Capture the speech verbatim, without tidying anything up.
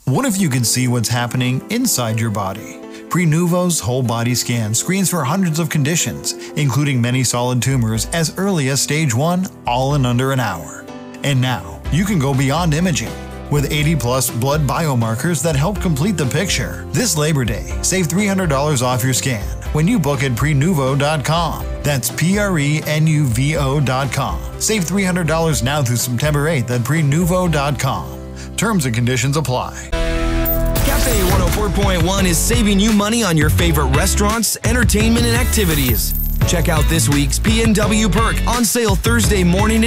What if you could see what's happening inside your body? Prenuvo's whole body scan screens for hundreds of conditions, including many solid tumors as early as stage one, all in under an hour. And now, you can go beyond imaging. With eighty plus blood biomarkers that help complete the picture. This Labor Day, save three hundred dollars off your scan when you book at prenuvo dot com. That's P R E N U V O dot com. Save three hundred dollars now through September eighth at prenuvo dot com. Terms and conditions apply. Cafe one oh four point one is saving you money on your favorite restaurants, entertainment, and activities. Check out this week's P and W Perk on sale Thursday morning